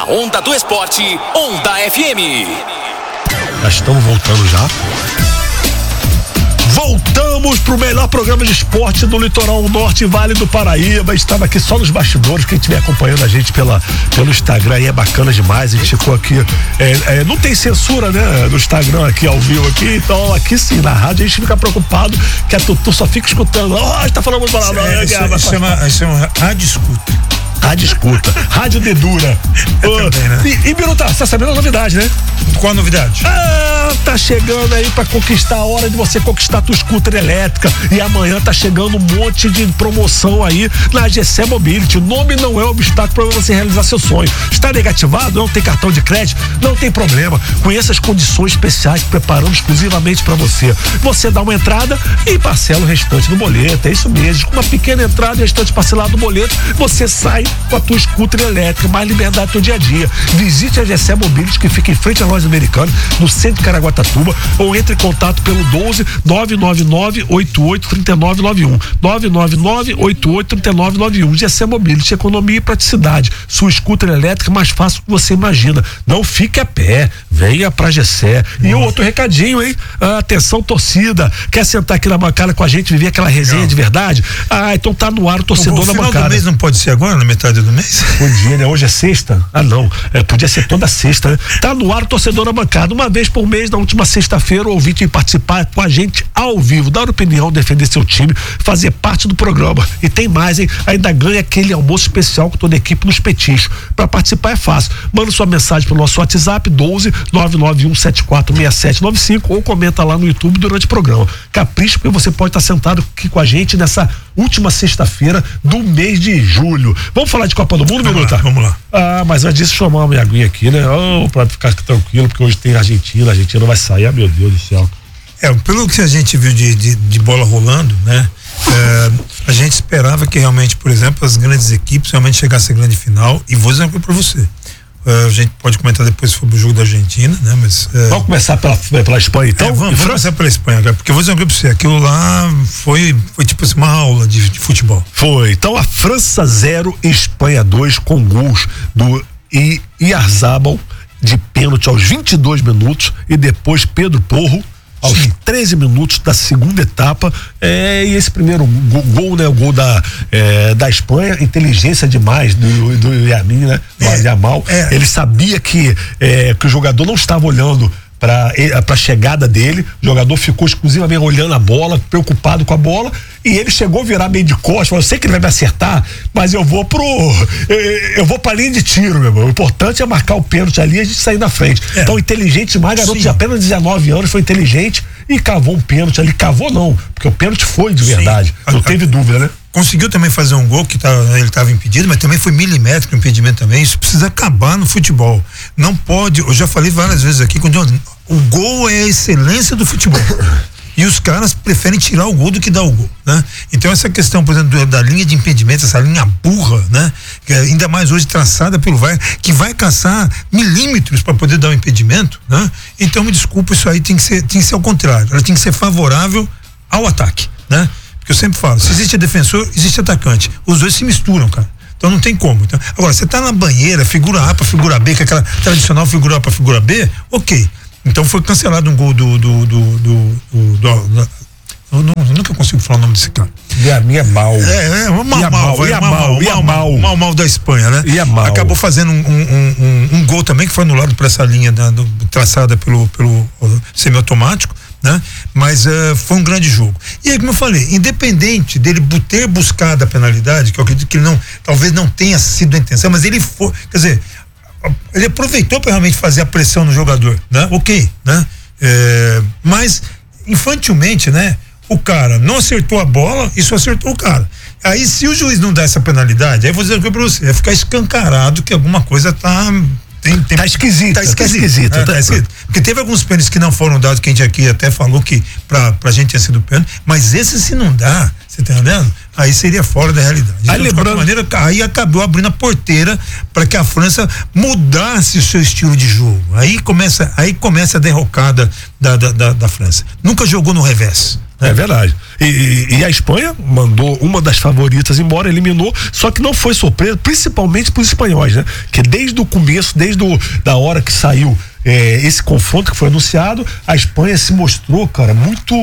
Na Onda do Esporte, Onda FM. Já estamos voltando já. Voltamos pro melhor programa de esporte do litoral norte e Vale do Paraíba. Estava aqui só nos bastidores. Quem estiver acompanhando a gente pelo Instagram aí é bacana demais. A gente ficou aqui, não tem censura, né, no Instagram aqui ao vivo aqui. Então aqui sim, na rádio a gente fica preocupado que a Tutu só fica escutando. Tá falando muito palavrão. Chama rádio escuta. Rádio escuta, rádio dedura. Também, né? E Biruta, você tá sabendo a novidade, né? Qual a novidade? Tá chegando aí pra conquistar a hora de você conquistar a tua scooter elétrica. E amanhã tá chegando um monte de promoção aí na GC Mobility. O nome não é obstáculo pra você realizar seu sonho. Está negativado? Não tem cartão de crédito? Não tem problema. Conheça as condições especiais que preparamos exclusivamente pra você. Você dá uma entrada e parcela o restante do boleto. É isso mesmo. Com uma pequena entrada e o restante parcelado do boleto, você sai com a tua scooter elétrica, mais liberdade do teu dia a dia. Visite a GC Mobility, que fica em frente à loja americana, no centro de Caraguatatuba, ou entre em contato pelo 12 999 88 3991. 999 88 3991. GC Mobility, economia e praticidade. Sua scooter elétrica mais fácil do que você imagina. Não fique a pé, venha pra GC. E outro recadinho, hein? Atenção, torcida. Quer sentar aqui na bancada com a gente, viver aquela resenha de verdade? Então tá no ar o torcedor na bancada. O final do mês não pode ser agora, na metade do mês? Podia, né? Hoje é sexta? Não. Podia ser toda sexta, né? Tá no ar o torcedor na bancada. Uma vez por mês, na última sexta-feira, o ouvinte vem participar com a gente ao vivo, dar opinião, defender seu time, fazer parte do programa. E tem mais, hein? Ainda ganha aquele almoço especial com toda a equipe nos petiscos. Pra participar é fácil. Manda sua mensagem pro nosso WhatsApp 12 991 74 6795 ou comenta lá no YouTube durante o programa. Capricha, porque você pode estar sentado aqui com a gente nessa última sexta-feira do mês de julho. Vamos falar de Copa do Mundo, Biruta? Vamos lá. Mas antes disso, chamar uma minha aguinha aqui, né? Pra ficar tranquilo, porque hoje tem Argentina vai sair, meu Deus do céu. Pelo que a gente viu de bola rolando, né? A gente esperava que realmente, por exemplo, as grandes equipes realmente chegassem à grande final, e vou dizer uma coisa pra você. A gente pode comentar depois sobre o jogo da Argentina, né? Mas vamos começar pela Espanha, então? Vamos começar pela Espanha, cara, porque eu vou dizer uma coisa pra você, aquilo lá foi tipo assim, uma aula de futebol. Foi. Então a França 0, Espanha 2, com gols do Iarzábal de pênalti aos 22 minutos e depois Pedro Porro aos 13 minutos da segunda etapa, e esse primeiro gol, né, o gol da Espanha, inteligência demais do Yamin, né, do Yamal. Ele sabia que o jogador não estava olhando para a chegada dele, o jogador ficou exclusivamente olhando a bola, preocupado com a bola, e ele chegou a virar meio de costas, falou, eu sei que ele vai me acertar, mas eu vou pra linha de tiro, meu irmão. O importante é marcar o pênalti ali e a gente sair na frente. Então, inteligente demais, garoto de apenas 19 anos, foi inteligente e cavou um pênalti ali. Cavou não, porque o pênalti foi de verdade, não teve dúvida, né? Conseguiu também fazer um gol que ele estava impedido, mas também foi milimétrico o impedimento também. Isso precisa acabar no futebol. Não pode, eu já falei várias vezes aqui, o gol é a excelência do futebol. E os caras preferem tirar o gol do que dar o gol, né? Então essa questão, por exemplo, da linha de impedimento, essa linha burra, né? Que ainda mais hoje traçada pelo VAR, que vai caçar milímetros para poder dar o impedimento, né? Então me desculpa, isso aí tem que ser ao contrário. Ela tem que ser favorável ao ataque, né? Porque eu sempre falo, se existe defensor, existe atacante. Os dois se misturam, cara. Então não tem como. Então, agora, você tá na banheira, figura A para figura B, que é aquela tradicional figura A para figura B, ok. Então foi cancelado um gol eu nunca consigo falar o nome desse cara. Mal da Espanha, né? Acabou fazendo um gol também que foi anulado por essa linha traçada pelo semiautomático, né? Mas foi um grande jogo. E aí, como eu falei, independente dele ter buscado a penalidade, que eu acredito que ele talvez não tenha sido a intenção, mas ele foi, quer dizer, ele aproveitou para realmente fazer a pressão no jogador, né? Ok, né? Mas infantilmente, né? O cara não acertou a bola e só acertou o cara. Aí, se o juiz não dá essa penalidade, aí eu vou dizer para você, vai ficar escancarado que alguma coisa tá esquisito. Porque teve alguns pênaltis que não foram dados, que a gente aqui até falou que pra gente tinha sido pênalti, mas esse se não dá, você tá entendendo? aí seria fora da realidade. Aí, de qualquer maneira, aí acabou abrindo a porteira para que a França mudasse o seu estilo de jogo. Aí começa a derrocada da França. Nunca jogou no revés. É verdade. E a Espanha mandou uma das favoritas embora, eliminou, só que não foi surpresa, principalmente para os espanhóis, né? Que desde o começo, da hora que saiu esse confronto que foi anunciado, a Espanha se mostrou, cara, muito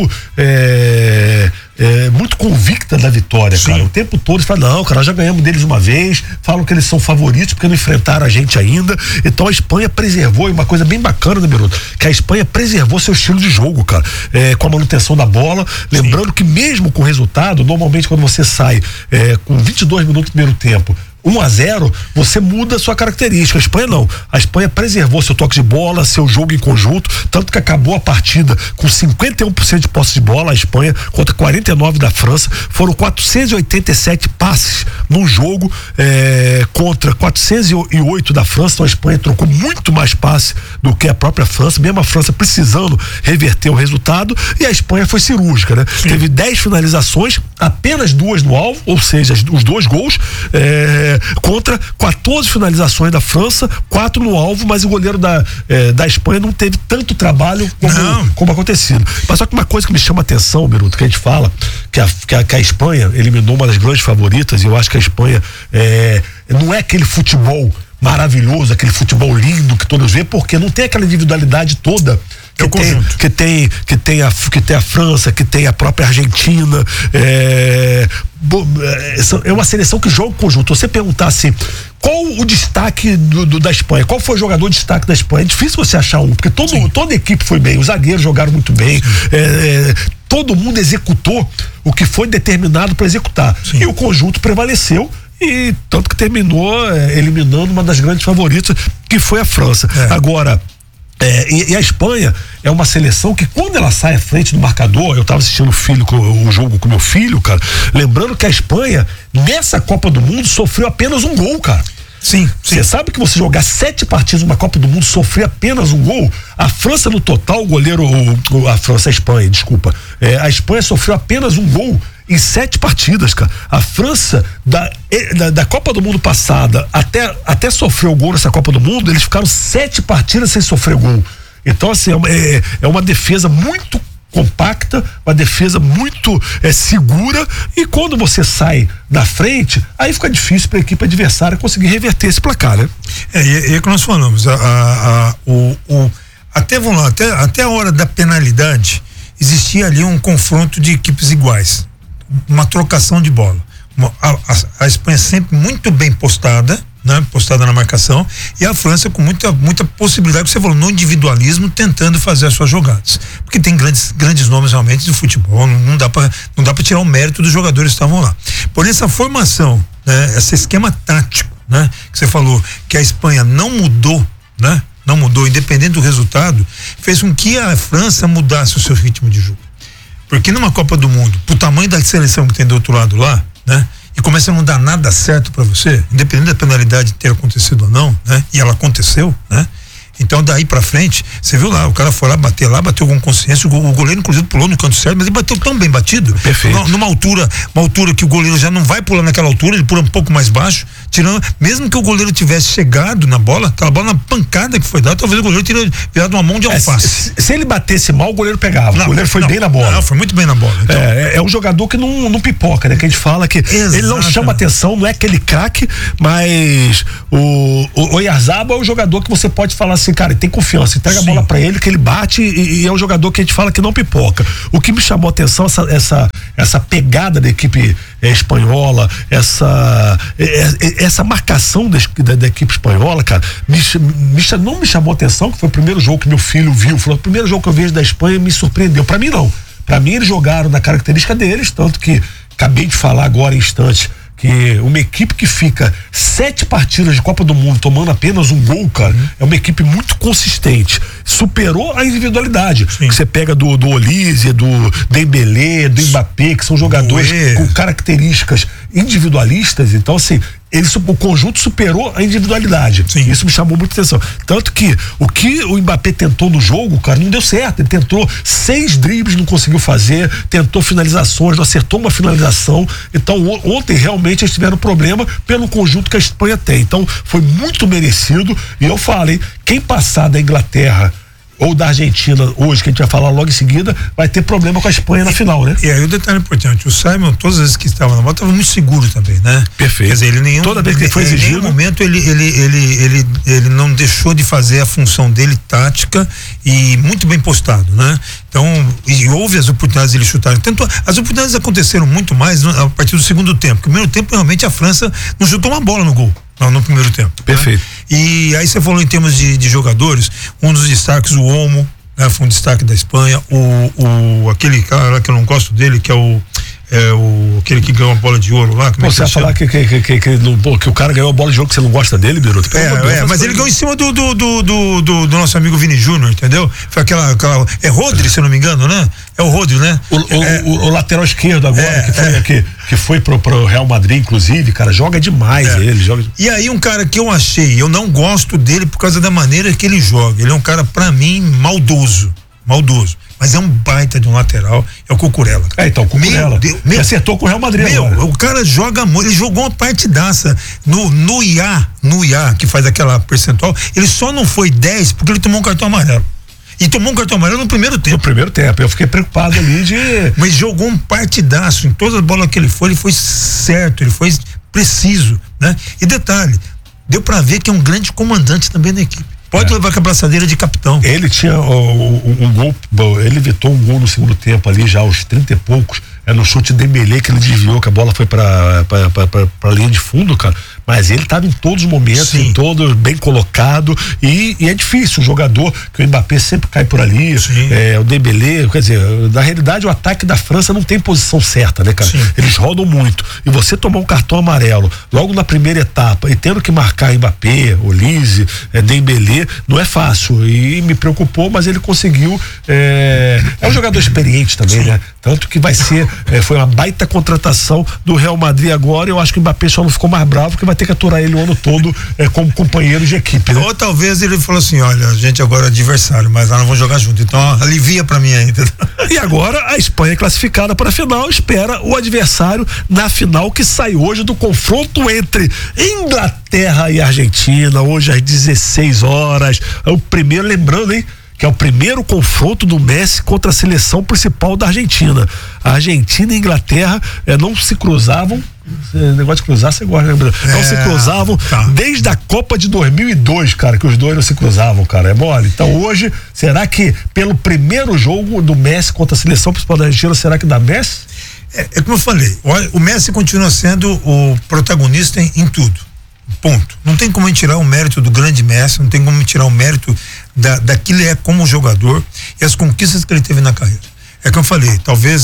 convicta da vitória, Sim. cara. O tempo todo eles falam, não, cara, nós já ganhamos deles uma vez, falam que eles são favoritos porque não enfrentaram a gente ainda. Então a Espanha preservou, e uma coisa bem bacana, né, Biruta? Que a Espanha preservou seu estilo de jogo, cara, com a manutenção da bola. Lembrando Sim. que mesmo com o resultado, normalmente quando você sai com 22 minutos do primeiro tempo, 1-0, você muda a sua característica. A Espanha não. A Espanha preservou seu toque de bola, seu jogo em conjunto, tanto que acabou a partida com 51% de posse de bola, a Espanha contra 49% da França. Foram 487 passes num jogo contra 408 da França. Então a Espanha trocou muito mais passes do que a própria França, mesmo a França precisando reverter o resultado, e a Espanha foi cirúrgica, né? Sim. Teve 10 finalizações, apenas 2 no alvo, ou seja, os 2 gols, contra 14 finalizações da França, 4 no alvo, mas o goleiro da Espanha não teve tanto trabalho como acontecido. Mas só que uma coisa que me chama a atenção, Biruta, que a gente fala que a Espanha eliminou uma das grandes favoritas, e eu acho que a Espanha não é aquele futebol maravilhoso, aquele futebol lindo que todos vê, porque não tem aquela individualidade toda que tem a França, que tem a própria Argentina. É uma seleção que joga em conjunto. Você perguntar assim, qual o destaque da Espanha? Qual foi o jogador de destaque da Espanha? É difícil você achar um, porque toda a equipe foi bem, os zagueiros jogaram muito bem, todo mundo executou o que foi determinado para executar. Sim. E o conjunto prevaleceu, e tanto que terminou eliminando uma das grandes favoritas, que foi a França. Agora, e a Espanha é uma seleção que, quando ela sai à frente do marcador, eu estava assistindo o jogo com meu filho, cara, lembrando que a Espanha, nessa Copa do Mundo, sofreu apenas um gol, cara. Sim. Você sabe que você jogar 7 partidas numa Copa do Mundo, sofrer apenas um gol? A França, no total, a Espanha, desculpa. A Espanha sofreu apenas um gol em 7 partidas, cara. A França, da Copa do Mundo passada até sofrer o gol nessa Copa do Mundo, eles ficaram 7 partidas sem sofrer gol. Então, assim, é uma defesa muito compacta, uma defesa muito segura, e quando você sai da frente, aí fica difícil para a equipe adversária conseguir reverter esse placar, né? E é que nós falamos, até a hora da penalidade, existia ali um confronto de equipes iguais, uma trocação de bola. A Espanha sempre muito bem postada, né? Postada na marcação, e a França com muita possibilidade, que você falou, no individualismo, tentando fazer as suas jogadas, porque tem grandes nomes realmente do futebol, não dá para tirar o mérito dos jogadores que estavam lá. Por essa formação, né? Esse esquema tático, né? Que você falou, que a Espanha não mudou, né? Não mudou, independente do resultado, fez com que a França mudasse o seu ritmo de jogo. Porque numa Copa do Mundo, pro tamanho da seleção que tem do outro lado lá, né? E começa a não dar nada certo para você, independente da penalidade ter acontecido ou não, né? E ela aconteceu, né? Então daí pra frente, você viu lá, o cara foi lá, bateu com consciência, o goleiro inclusive pulou no canto certo, mas ele bateu tão bem batido, numa altura que o goleiro já não vai pular naquela altura, ele pula um pouco mais baixo, tirando, mesmo que o goleiro tivesse chegado na bola, aquela bola na pancada que foi dada, talvez o goleiro teria virado uma mão de alface. Se ele batesse mal, o goleiro pegava. O goleiro foi bem na bola. Não, foi muito bem na bola. Então. É um jogador que não pipoca, né? Que a gente fala que ele não chama atenção, não é aquele craque, mas o Oyarzabal é um jogador que você pode falar assim, cara, tem confiança, entrega a bola pra ele, que ele bate, e é um jogador que a gente fala que não pipoca. O que me chamou a atenção, essa pegada da equipe espanhola, essa marcação da equipe espanhola, cara, não me chamou a atenção, que foi o primeiro jogo que meu filho viu, falou, o primeiro jogo que eu vejo da Espanha me surpreendeu. Pra mim não. Pra mim eles jogaram na característica deles, tanto que acabei de falar agora em instantes, que uma equipe que fica 7 partidas de Copa do Mundo tomando apenas um gol, cara, é uma equipe muito consistente. Superou a individualidade. Sim. Que você pega do Olise, do Dembélé, do Mbappé, que são jogadores com características individualistas. Então, assim, o conjunto superou a individualidade. Sim. Isso me chamou muita atenção. Tanto que o Mbappé tentou no jogo, cara, não deu certo. Ele tentou 6 dribles, não conseguiu fazer, tentou finalizações, não acertou uma finalização. Então, ontem realmente eles tiveram problema pelo conjunto que a Espanha tem. Então, foi muito merecido. E eu falei, quem passar da Inglaterra ou da Argentina hoje, que a gente vai falar logo em seguida, vai ter problema com a Espanha na final, né? E aí o detalhe importante, o Simon, todas as vezes que estava na bola, estava muito seguro também, né? Perfeito. Quer dizer, toda vez que ele foi exigido, em nenhum momento ele não deixou de fazer a função dele tática e muito bem postado, né? Então, e houve as oportunidades de ele chutar. Tanto as oportunidades aconteceram muito mais a partir do segundo tempo. No primeiro tempo, realmente, a França não chutou uma bola no gol. No primeiro tempo. Perfeito. Né? E aí você falou em termos de jogadores, um dos destaques, o Olmo, né, foi um destaque da Espanha, aquele cara lá que eu não gosto dele, que é aquele que ganhou a bola de ouro lá. Você vai falar que o cara ganhou a bola de ouro que você não gosta dele, Biruta? Mas ele ganhou em cima do nosso amigo Vini Júnior, entendeu? Foi aquela é Rodri, se eu não me engano, né? É o Rodri, né? O lateral esquerdo agora, que foi pro Real Madrid, inclusive, cara, joga demais ele. E aí um cara que eu não gosto dele por causa da maneira que ele joga. Ele é um cara, pra mim, maldoso. Mas é um baita de um lateral, é o Cucurella. Então, o Cucurella. Ele acertou com o Real Madrid. O cara joga muito, ele jogou uma partidaça no IA, que faz aquela percentual, ele só não foi 10 porque ele tomou um cartão amarelo. E tomou um cartão amarelo no primeiro tempo. Eu fiquei preocupado ali Mas jogou um partidaço, em todas as bolas que ele foi certo, ele foi preciso, né? E detalhe, deu pra ver que é um grande comandante também da equipe. Pode levar com a braçadeira de capitão. Ele tinha um gol, ele evitou um gol no segundo tempo ali, já aos 30 e poucos, no chute de Dembélé que ele desviou, que a bola foi pra linha de fundo, cara. Mas ele estava em todos os momentos, em todos, bem colocado, e é difícil, um jogador que o Mbappé sempre cai por ali, o Dembélé, quer dizer, na realidade o ataque da França não tem posição certa, né, cara? Sim. Eles rodam muito, e você tomar um cartão amarelo logo na primeira etapa e tendo que marcar Mbappé, Olise, Dembélé, não é fácil, e me preocupou, mas ele conseguiu, é um jogador experiente também, né? Tanto que foi uma baita contratação do Real Madrid agora. Eu acho que o Mbappé só não ficou mais bravo, porque vai ter que aturar ele o ano todo como companheiro de equipe, né? Ou talvez ele falou assim, olha, a gente agora é adversário, mas lá não vamos jogar junto, então alivia pra mim ainda. E agora a Espanha é classificada para a final, espera o adversário na final, que sai hoje do confronto entre Inglaterra e Argentina, hoje às 16 horas. É o primeiro, lembrando, hein? Que é o primeiro confronto do Messi contra a seleção principal da Argentina. A Argentina e a Inglaterra não se cruzavam. Negócio de cruzar, você gosta, né? Não se cruzavam desde a Copa de 2002, cara, que os dois não se cruzavam, cara. É mole. Então hoje, será que pelo primeiro jogo do Messi contra a seleção principal da Argentina, será que dá Messi? É como eu falei, o Messi continua sendo o protagonista em tudo. Ponto. Não tem como tirar o mérito do grande Messi, não tem como tirar o mérito daquilo que ele é como jogador e as conquistas que ele teve na carreira. É como eu falei, talvez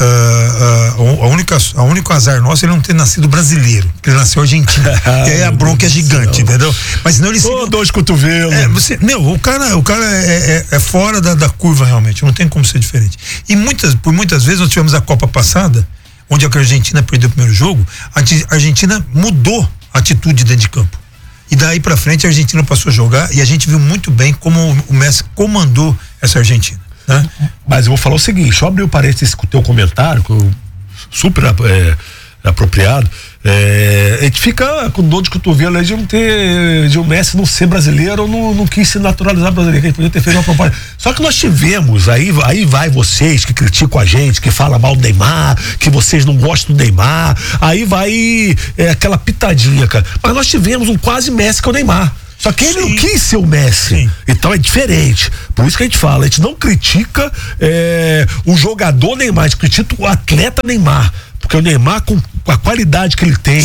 o único azar nosso é ele não ter nascido brasileiro, porque ele nasceu argentino. E aí a bronca é gigante, entendeu? Mas senão ele dois cotovelos. O cara é fora da curva realmente, não tem como ser diferente. E por muitas vezes nós tivemos a Copa passada, onde a Argentina perdeu o primeiro jogo, a Argentina mudou a atitude dentro de campo. E daí pra frente a Argentina passou a jogar e a gente viu muito bem como o Messi comandou essa Argentina, né? Mas eu vou falar o seguinte, deixa eu abrir o parênteses com o teu comentário, super apropriado. A gente fica com dor de cotovelo aí de o Messi não ser brasileiro, não quis se naturalizar brasileiro, que ele podia ter feito uma propaganda. Só que nós tivemos, aí vai vocês que criticam a gente, que falam mal do Neymar, que vocês não gostam do Neymar, aí vai aquela pitadinha, cara. Mas nós tivemos um quase Messi que é o Neymar. Só que ele não quis ser o Messi. Sim. Então é diferente. Por isso que a gente fala, a gente não critica o jogador Neymar, a gente critica o atleta Neymar. Porque o Neymar, com a qualidade que ele tem,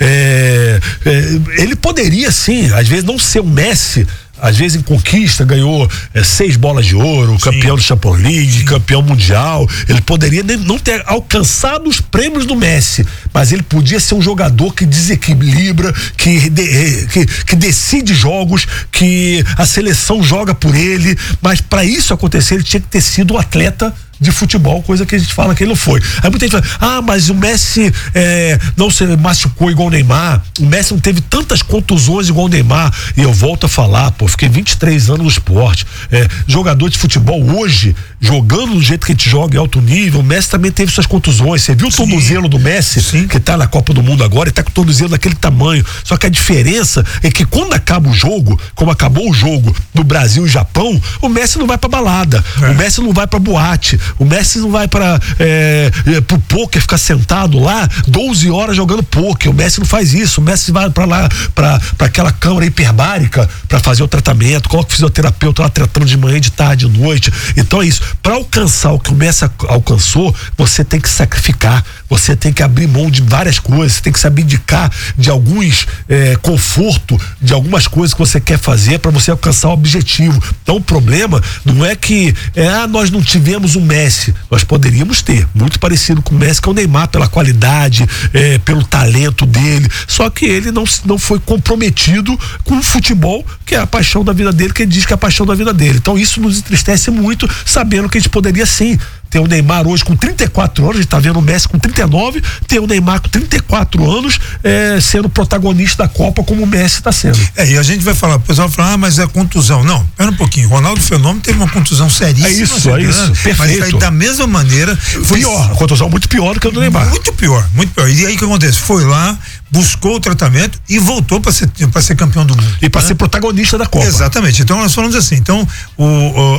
ele poderia sim, às vezes não ser o Messi, às vezes em conquista, ganhou 6 bolas de ouro, campeão do Champions League, campeão mundial. Ele poderia não ter alcançado os prêmios do Messi, mas ele podia ser um jogador que desequilibra, que decide jogos, que a seleção joga por ele. Mas para isso acontecer, ele tinha que ter sido um atleta de futebol, coisa que a gente fala que ele não foi. Aí muita gente fala, mas o Messi não se machucou igual o Neymar, o Messi não teve tantas contusões igual o Neymar, e eu volto a falar, fiquei 23 anos no esporte, jogador de futebol hoje, jogando do jeito que a gente joga em alto nível, o Messi também teve suas contusões, você viu o tornozelo do Messi, que tá na Copa do Mundo agora, ele tá com o tornozelo daquele tamanho, só que a diferença é que quando acaba o jogo, como acabou o jogo do Brasil e Japão, o Messi não vai pra balada, o Messi não vai pra boate, o Messi não vai pro pôquer, ficar sentado lá 12 horas jogando pôquer. O Messi não faz isso. O Messi vai pra lá, pra aquela câmara hiperbárica pra fazer o tratamento, coloca o fisioterapeuta lá tratando de manhã, de tarde, de noite. Então é isso. Pra alcançar o que o Messi alcançou, você tem que sacrificar, você tem que abrir mão de várias coisas, você tem que se abdicar de alguns conforto, de algumas coisas que você quer fazer pra você alcançar o objetivo. Então o problema não é que nós não tivemos um Messi, nós poderíamos ter, muito parecido com o Messi, que é o Neymar, pela qualidade, pelo talento dele, só que ele não foi comprometido com o futebol, que é a paixão da vida dele, que ele diz que é a paixão da vida dele. Então isso nos entristece muito, sabendo que a gente poderia sim ter o Neymar hoje com 34 anos, a gente tá vendo o Messi com 39, ter o Neymar com 34 anos sendo protagonista da Copa como o Messi está sendo. E a gente vai falar, o pessoal vai falar, mas é contusão. Não, espera um pouquinho, Ronaldo Fenômeno teve uma contusão seríssima. É isso, perfeito. Mas aí da mesma maneira... Pior, a contusão muito pior do que a do Neymar. Muito pior. E aí o que acontece? Foi lá, buscou o tratamento e voltou para ser campeão do mundo. E para ser protagonista da Copa. Exatamente. Então nós falamos assim,